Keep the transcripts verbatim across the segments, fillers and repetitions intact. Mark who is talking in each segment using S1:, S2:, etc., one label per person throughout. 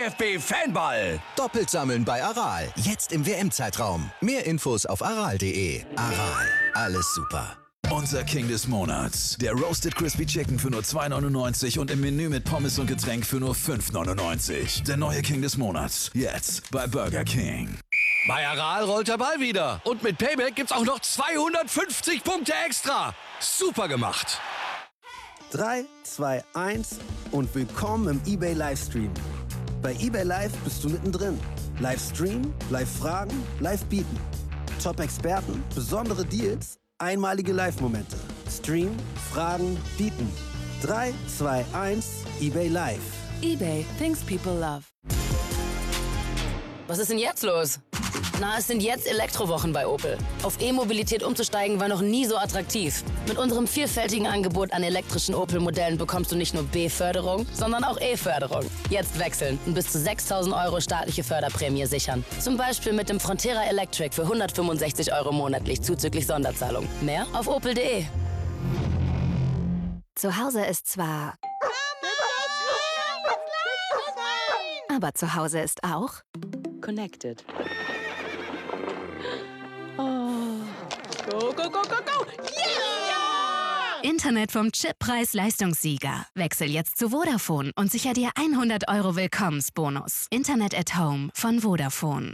S1: VfB-Fanball.
S2: Doppelt sammeln bei Aral. Jetzt im W M-Zeitraum. Mehr Infos auf aral punkt de. Aral. Alles super.
S3: Unser King des Monats. Der Roasted Crispy Chicken für nur zwei neunundneunzig und im Menü mit Pommes und Getränk für nur fünf neunundneunzig. Der neue King des Monats. Jetzt bei Burger King.
S1: Bei Aral rollt der Ball wieder. Und mit Payback gibt's auch noch zweihundertfünfzig Punkte extra. Super gemacht.
S4: drei, zwei, eins und willkommen im eBay Livestream. Bei eBay Live bist du mittendrin. Livestream, Live-Fragen, Live-Bieten. Top-Experten, besondere Deals, einmalige Live-Momente. Stream, Fragen, Bieten. drei, zwei, eins, eBay Live.
S5: eBay, things people love.
S6: Was ist denn jetzt los? Na, es sind jetzt Elektrowochen bei Opel. Auf E-Mobilität umzusteigen war noch nie so attraktiv. Mit unserem vielfältigen Angebot an elektrischen Opel-Modellen bekommst du nicht nur B-Förderung, sondern auch E-Förderung. Jetzt wechseln und bis zu sechstausend Euro staatliche Förderprämie sichern. Zum Beispiel mit dem Frontera Electric für hundertfünfundsechzig Euro monatlich zuzüglich Sonderzahlung. Mehr auf opel punkt de.
S7: Zu Hause ist zwar... Aber zu Hause ist auch...
S5: Connected. Oh. Go, go, go, go, go! Yeah!
S7: Internet vom Chip-Preis-Leistungssieger. Wechsel jetzt zu Vodafone und sicher dir hundert Euro Willkommensbonus. Internet at Home von Vodafone.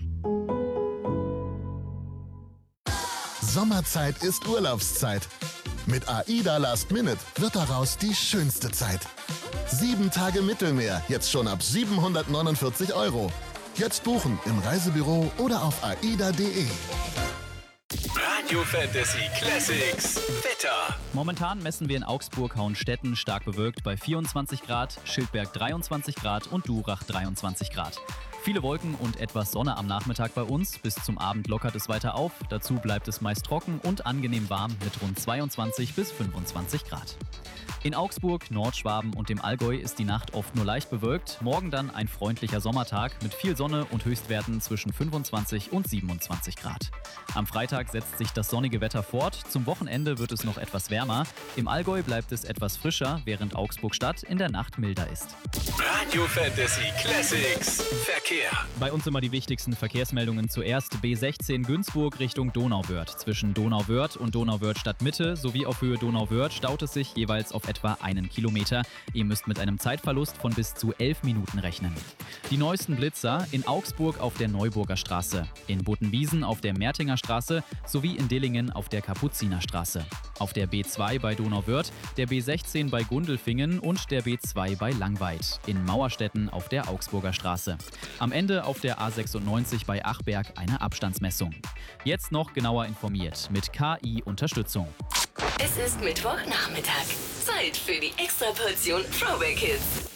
S8: Sommerzeit ist Urlaubszeit. Mit AIDA Last Minute wird daraus die schönste Zeit. Sieben Tage Mittelmeer, jetzt schon ab siebenhundertneunundvierzig Euro. Jetzt buchen im Reisebüro oder auf aida punkt de.
S3: Radio Fantasy Classics. Wetter.
S9: Momentan messen wir in Augsburg-Hauenstetten stark bewölkt bei vierundzwanzig Grad, Schildberg dreiundzwanzig Grad und Durach dreiundzwanzig Grad. Viele Wolken und etwas Sonne am Nachmittag bei uns. Bis zum Abend lockert es weiter auf. Dazu bleibt es meist trocken und angenehm warm mit rund zweiundzwanzig bis fünfundzwanzig Grad. In Augsburg, Nordschwaben und dem Allgäu ist die Nacht oft nur leicht bewölkt. Morgen dann ein freundlicher Sommertag mit viel Sonne und Höchstwerten zwischen fünfundzwanzig und siebenundzwanzig Grad. Am Freitag setzt sich das sonnige Wetter fort. Zum Wochenende wird es noch etwas wärmer. Im Allgäu bleibt es etwas frischer, während Augsburg-Stadt in der Nacht milder ist.
S3: Radio Fantasy Classics. Verkehr.
S9: Bei uns immer die wichtigsten Verkehrsmeldungen zuerst. B sechzehn Günzburg Richtung Donauwörth. Zwischen Donauwörth und Donauwörth Stadtmitte sowie auf Höhe Donauwörth staut es sich jeweils auf etwa einen Kilometer. Ihr müsst mit einem Zeitverlust von bis zu elf Minuten rechnen. Die neuesten Blitzer in Augsburg auf der Neuburger Straße, in Buttenwiesen auf der Mertinger Straße sowie in Dillingen auf der Kapuzinerstraße. Auf der B zwei bei Donauwörth, der B sechzehn bei Gundelfingen und der B zwei bei Langweid. In Mauerstetten auf der Augsburger Straße. Am Ende auf der A sechsundneunzig bei Achberg eine Abstandsmessung. Jetzt noch genauer informiert mit K I-Unterstützung.
S6: Es ist Mittwochnachmittag. Zeit für die Extraportion Throwback Hits.